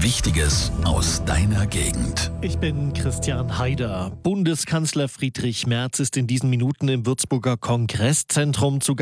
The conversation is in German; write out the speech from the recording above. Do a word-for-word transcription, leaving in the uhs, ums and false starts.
Wichtiges aus deiner Gegend. Ich bin Christian Haider. Bundeskanzler Friedrich Merz ist in diesen Minuten im Würzburger Kongresszentrum zu